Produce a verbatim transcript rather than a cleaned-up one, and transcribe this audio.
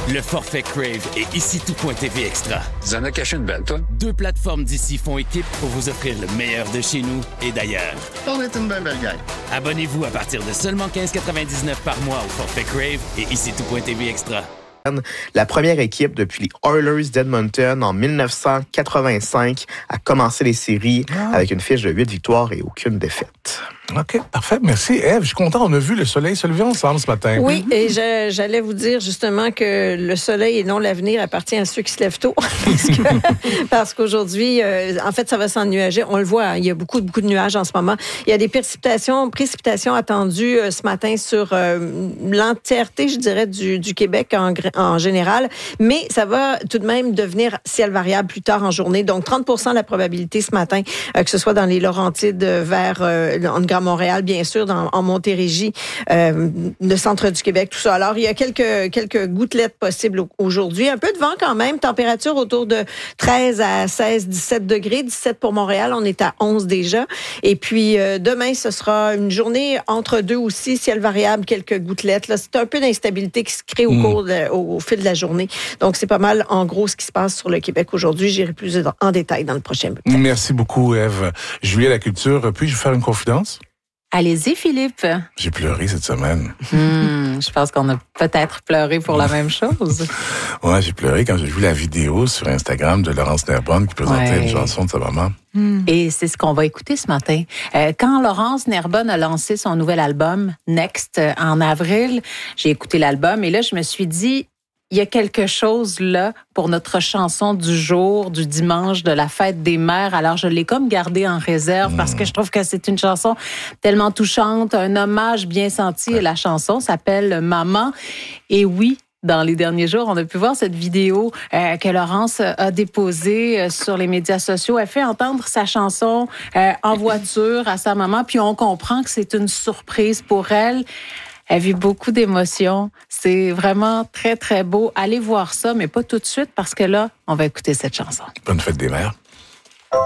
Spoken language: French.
Le forfait Crave et Ici Tout.tv Extra. Tu en as caché une belle, toi? Deux plateformes d'ici font équipe pour vous offrir le meilleur de chez nous et d'ailleurs. On est une belle belle gang. Abonnez-vous à partir de seulement quinze quatre-vingt-dix-neuf par mois au forfait Crave et Ici Tout.tv Extra. La première équipe depuis les Oilers d'Edmonton en dix-neuf cent quatre-vingt-cinq a commencé les séries ah. avec une fiche de huit victoires et aucune défaite. OK, parfait. Merci, Ève. Je suis content. On a vu le soleil se lever ensemble ce matin. Oui, et je, j'allais vous dire justement que le soleil et non l'avenir appartient à ceux qui se lèvent tôt. parce, que, parce qu'aujourd'hui, euh, en fait, ça va s'ennuager. On le voit, hein, il y a beaucoup, beaucoup de nuages en ce moment. Il y a des précipitations, précipitations attendues euh, ce matin sur euh, l'entièreté, je dirais, du, du Québec en, en général. Mais ça va tout de même devenir ciel variable plus tard en journée. Donc, trente pour cent de la probabilité ce matin, euh, que ce soit dans les Laurentides vers euh, en Grand Montréal, bien sûr, dans, en Montérégie, euh, le centre du Québec, tout ça. Alors, il y a quelques, quelques gouttelettes possibles aujourd'hui. Un peu de vent quand même. Température autour de treize à seize, dix-sept degrés. dix-sept pour Montréal. On est à onze déjà. Et puis, euh, demain, ce sera une journée entre deux aussi. Ciel variable, quelques gouttelettes. Là, c'est un peu d'instabilité qui se crée au, mmh. cours de, au, au fil de la journée. Donc, c'est pas mal, en gros, ce qui se passe sur le Québec aujourd'hui. J'irai plus en détail dans le prochain bulletin. Merci beaucoup, Ève. Julie à la culture. Puis-je vous faire une confidence? Allez-y, Philippe. J'ai pleuré cette semaine. Mmh, je pense qu'on a peut-être pleuré pour la même chose. Ouais, j'ai pleuré quand j'ai vu la vidéo sur Instagram de Laurence Nerbonne qui présentait ouais. une chanson de sa maman. Mmh. Et c'est ce qu'on va écouter ce matin. Euh, quand Laurence Nerbonne a lancé son nouvel album, Next, en avril, j'ai écouté l'album et là, je me suis dit, il y a quelque chose là pour notre chanson du jour, du dimanche, de la fête des mères. Alors, je l'ai comme gardée en réserve mmh. parce que je trouve que c'est une chanson tellement touchante, un hommage bien senti. Ouais. Et la chanson s'appelle Maman. Et oui, dans les derniers jours, on a pu voir cette vidéo euh, que Laurence a déposée euh, sur les médias sociaux. Elle fait entendre sa chanson euh, en voiture à sa maman, puis on comprend que c'est une surprise pour elle. Elle vit beaucoup d'émotions. C'est vraiment très, très beau. Allez voir ça, mais pas tout de suite parce que là, on va écouter cette chanson. Bonne fête des mères.